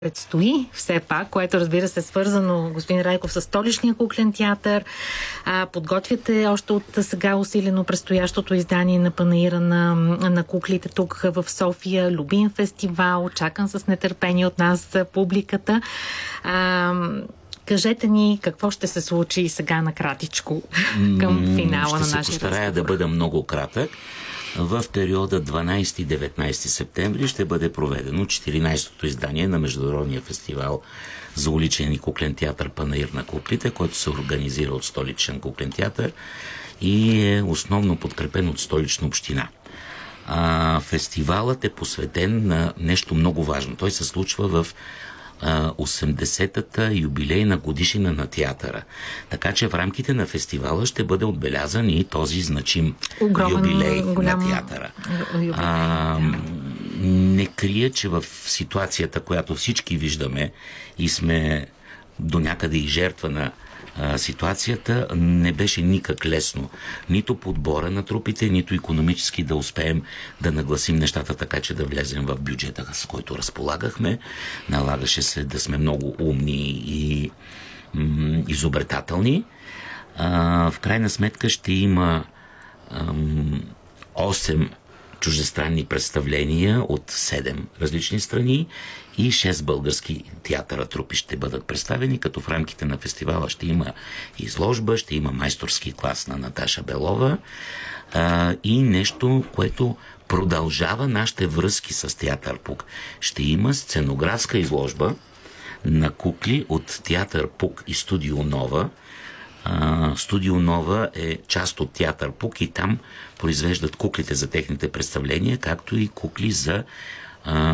предстои все пак, което разбира се е свързано, господин Райков, с Столичния куклен театър. Подготвяте още от сега усилено предстоящото издание на Панаира на куклите тук в София. Любим фестивал, чакан с нетърпение от нас публиката. Кажете ни какво ще се случи сега накратичко към финала на нашия разговор. Ще се постарая да бъда много кратък. В периода 12-19 септември ще бъде проведено 14-то издание на Международния фестивал за уличен и куклен театър Панаир на куклите, който се организира от Столичен куклен театър и е основно подкрепен от Столична община. Фестивалът е посветен на нещо много важно. Той се случва в 80-та юбилейна годишнина на театъра. Така че в рамките на фестивала ще бъде отбелязан и този значим юбилей на театъра. Не крия, че в ситуацията, която всички виждаме и сме до някъде и жертва на ситуацията, не беше никак лесно. Нито подбора на трупите, нито икономически да успеем да нагласим нещата така, че да влезем в бюджета, с който разполагахме. Налагаше се да сме много умни и изобретателни. В крайна сметка ще има 8 чуждестранни представления от 7 различни страни и 6 български театъра трупи ще бъдат представени, като в рамките на фестивала ще има изложба, ще има майсторски клас на Наташа Белова и нещо, което продължава нашите връзки с театър ПУК. Ще има сценографска изложба на кукли от театър ПУК и Студио Нова. Студио Нова е част от театър ПУК и там произвеждат куклите за техните представления, както и кукли за